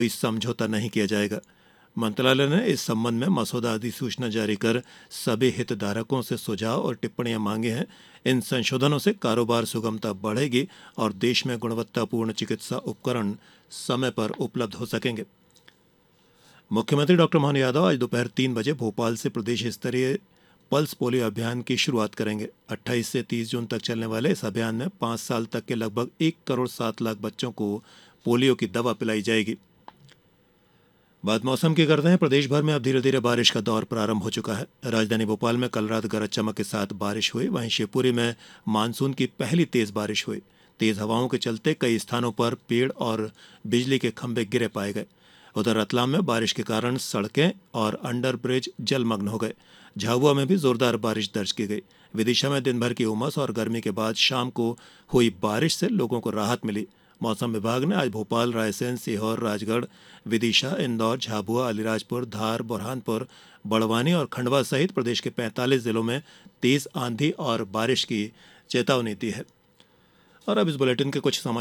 कोई समझौता नहीं किया जाएगा। मंत्रालय ने इस संबंध में मसौदा अधिसूचना जारी कर सभी हितधारकों से सुझाव और टिप्पणियां मांगे हैं। इन संशोधनों से कारोबार सुगमता बढ़ेगी और देश में गुणवत्तापूर्ण चिकित्सा उपकरण समय पर उपलब्ध हो सकेंगे। मुख्यमंत्री डॉ मोहन यादव आज दोपहर 3 बजे भोपाल से प्रदेश स्तरीय पल्स पोलियो अभियान की शुरुआत करेंगे। 28 से 30 जून तक चलने वाले इस अभियान में 5 साल तक के लगभग 1 करोड़ 7 लाख बच्चों को पोलियो की दवा पिलाई जाएगी। बात मौसम की करते हैं। प्रदेश भर में अब धीरे धीरे बारिश का दौर प्रारंभ हो चुका है। राजधानी भोपाल में कल रात गरज चमक के साथ बारिश हुई। वहीं शिवपुरी में मानसून की पहली तेज बारिश हुई। तेज हवाओं के चलते कई स्थानों पर पेड़ और बिजली के खंभे गिरे पाए गए। उधर रतलाम में बारिश के कारण सड़कें और अंडर ब्रिज जलमग्न हो गए। झाबुआ में भी जोरदार बारिश दर्ज की गई। विदिशा में दिन भर की उमस और गर्मी के बाद शाम को हुई बारिश से लोगों को राहत मिली। मौसम विभाग ने आज भोपाल, रायसेन, सीहोर, राजगढ़, विदिशा, इंदौर, झाबुआ, अलीराजपुर, धार, बुरहानपुर, बड़वानी और खंडवा सहित प्रदेश के 45 जिलों में तेज आंधी और बारिश की चेतावनी दी है। और अब इस बुलेटिन के कुछ समाचार